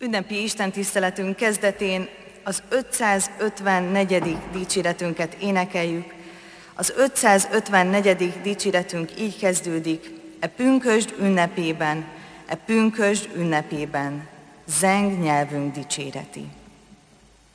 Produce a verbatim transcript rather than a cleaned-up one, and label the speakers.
Speaker 1: Ünnepi istentiszteletünk kezdetén az ötszázötvennegyedik dicséretünket énekeljük. Az ötszázötvennegyedik dicséretünk így kezdődik: e pünkösd ünnepében, e pünkösd ünnepében, zeng nyelvünk dicséreti.